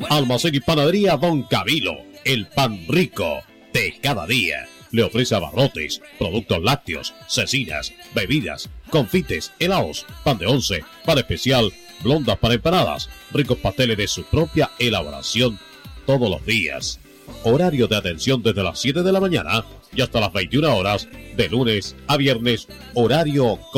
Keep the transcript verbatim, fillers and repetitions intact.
Almacén y panadería Don Camilo, el pan rico de cada día. Le ofrece abarrotes, productos lácteos, cecinas, bebidas, confites, helados, pan de once, pan especial, blondas para empanadas, ricos pasteles de su propia elaboración todos los días. Horario de atención desde las siete de la mañana y hasta las veintiuna horas, de lunes a viernes, horario